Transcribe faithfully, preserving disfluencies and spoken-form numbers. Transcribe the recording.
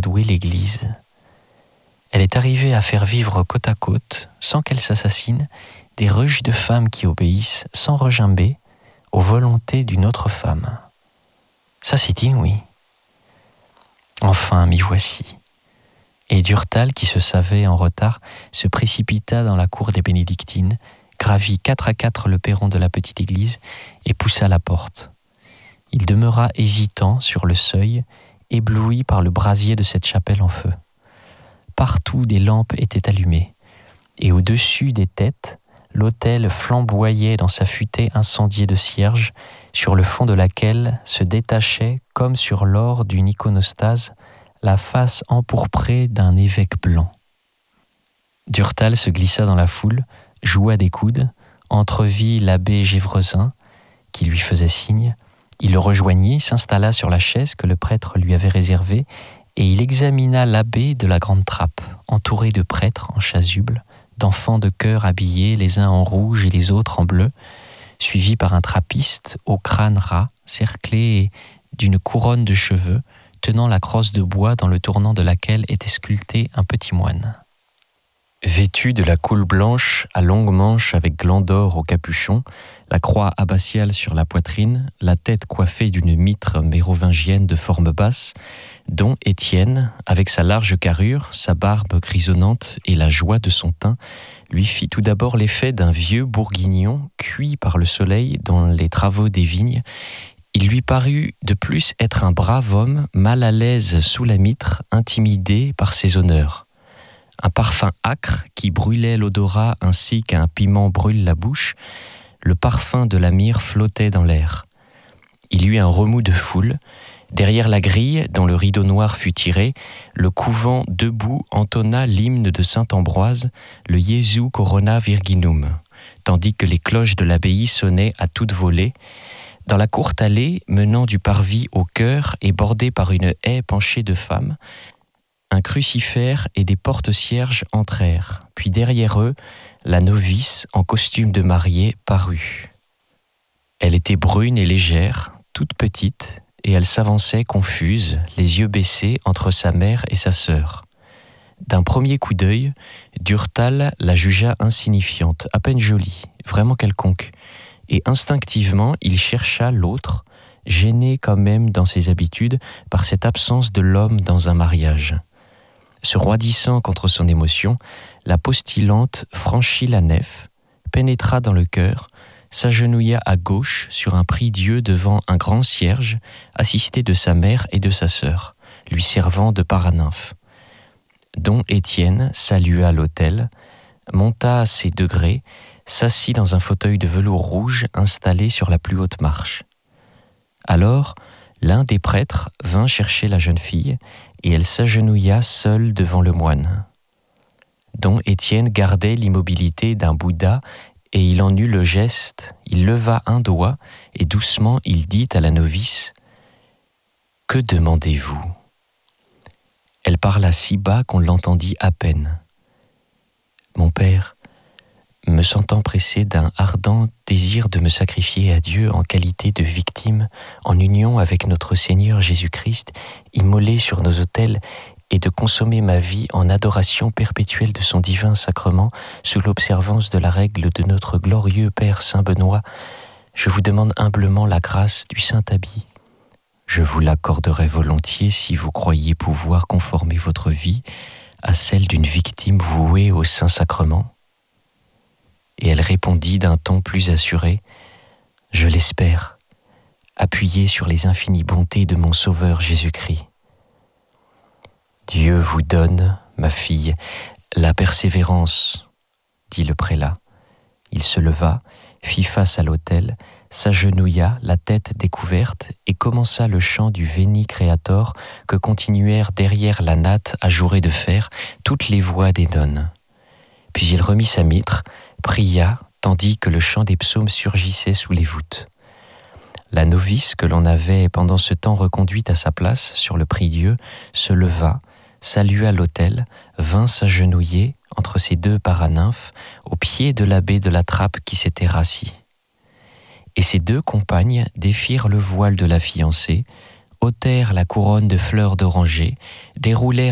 doué l'Église. Elle est arrivée à faire vivre côte à côte, sans qu'elle s'assassine, des ruches de femmes qui obéissent, sans regimber, aux volontés d'une autre femme. Ça, c'est inouï. Enfin, m'y voici. Et Durtal, qui se savait en retard, se précipita dans la cour des Bénédictines, gravit quatre à quatre le perron de la petite église et poussa la porte. Il demeura hésitant sur le seuil, ébloui par le brasier de cette chapelle en feu. Partout des lampes étaient allumées, et au-dessus des têtes, l'autel flamboyait dans sa futaie incendiée de cierge, sur le fond de laquelle se détachait, comme sur l'or d'une iconostase, la face empourprée d'un évêque blanc. Durtal se glissa dans la foule, joua des coudes, entrevit l'abbé Gévresin, qui lui faisait signe. Il le rejoignit, s'installa sur la chaise que le prêtre lui avait réservée, et il examina l'abbé de la grande trappe, entouré de prêtres en chasuble, d'enfants de chœur habillés les uns en rouge et les autres en bleu, suivis par un trappiste au crâne ras, cerclé d'une couronne de cheveux, tenant la crosse de bois dans le tournant de laquelle était sculpté un petit moine. Vêtu de la coule blanche à longues manches avec glands d'or au capuchon, la croix abbatiale sur la poitrine, la tête coiffée d'une mitre mérovingienne de forme basse, dont Étienne, avec sa large carrure, sa barbe grisonnante et la joie de son teint, lui fit tout d'abord l'effet d'un vieux bourguignon cuit par le soleil dans les travaux des vignes. Il lui parut de plus être un brave homme mal à l'aise sous la mitre, intimidé par ses honneurs. Un parfum âcre qui brûlait l'odorat ainsi qu'un piment brûle la bouche, le parfum de la myrrhe flottait dans l'air. Il eut un remous de foule. Derrière la grille, dont le rideau noir fut tiré, le couvent debout entonna l'hymne de saint Ambroise, le Jesu Corona Virginum, tandis que les cloches de l'abbaye sonnaient à toute volée. Dans la courte allée menant du parvis au chœur et bordée par une haie penchée de femmes, un crucifère et des porte-cierges entrèrent, puis derrière eux, la novice, en costume de mariée, parut. Elle était brune et légère, toute petite, et elle s'avançait confuse, les yeux baissés entre sa mère et sa sœur. D'un premier coup d'œil, Durtal la jugea insignifiante, à peine jolie, vraiment quelconque, et instinctivement il chercha l'autre, gêné quand même dans ses habitudes par cette absence de l'homme dans un mariage. Se roidissant contre son émotion, la postillante franchit la nef, pénétra dans le chœur, s'agenouilla à gauche sur un prie-dieu devant un grand cierge, assisté de sa mère et de sa sœur, lui servant de paranymphe. Don Étienne salua l'autel, monta à ses degrés, s'assit dans un fauteuil de velours rouge installé sur la plus haute marche. Alors, l'un des prêtres vint chercher la jeune fille et elle s'agenouilla seule devant le moine. Don Étienne gardait l'immobilité d'un Bouddha et il en eut le geste, il leva un doigt et doucement il dit à la novice « Que demandez-vous » Elle parla si bas qu'on l'entendit à peine. « Mon père, me sentant pressé d'un ardent désir de me sacrifier à Dieu en qualité de victime, en union avec notre Seigneur Jésus-Christ, immolé sur nos autels, et de consommer ma vie en adoration perpétuelle de son divin sacrement, sous l'observance de la règle de notre glorieux Père Saint Benoît, je vous demande humblement la grâce du Saint-Habit. Je vous l'accorderai volontiers si vous croyez pouvoir conformer votre vie à celle d'une victime vouée au Saint-Sacrement. Et elle répondit d'un ton plus assuré, « Je l'espère, appuyé sur les infinies bontés de mon Sauveur Jésus-Christ. » Dieu vous donne, ma fille, la persévérance, dit le prélat. Il se leva, fit face à l'autel, s'agenouilla, la tête découverte, et commença le chant du Veni Creator que continuèrent derrière la natte ajourée de fer toutes les voix des nonnes. Puis il remit sa mitre, pria, tandis que le chant des psaumes surgissait sous les voûtes. La novice que l'on avait pendant ce temps reconduite à sa place sur le prie-dieu se leva, salua l'autel, vint s'agenouiller entre ses deux paranymphes au pied de l'abbé de la Trappe qui s'était rassis. Et ses deux compagnes défirent le voile de la fiancée, ôtèrent la couronne de fleurs d'oranger, déroulèrent